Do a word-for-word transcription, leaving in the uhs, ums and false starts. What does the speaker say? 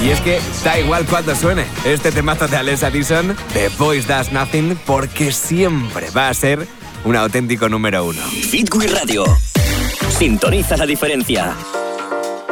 Y es que da igual cuando suene este temazo de Alex Addison, The Voice Does Nothing, porque siempre va a ser un auténtico número uno. Hit Radio. Sintoniza la diferencia.